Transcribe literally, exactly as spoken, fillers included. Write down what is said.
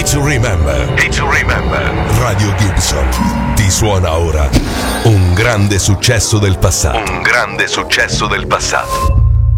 to remember. Day to remember. Radio Gibson ti suona ora un grande successo del passato. Un grande successo del passato.